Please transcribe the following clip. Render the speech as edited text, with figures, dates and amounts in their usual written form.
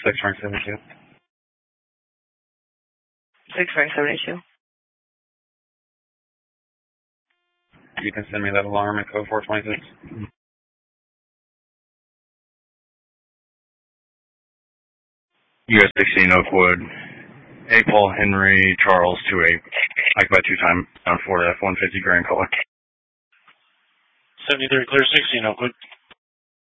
6 Frank 72. 6 Frank 72. You can send me that alarm at code 426. US 16 Oakwood. 8 Paul Henry Charles 28. Ike by 2 time down 4 F 150 Grand Color. 73 clear 16 Oakwood.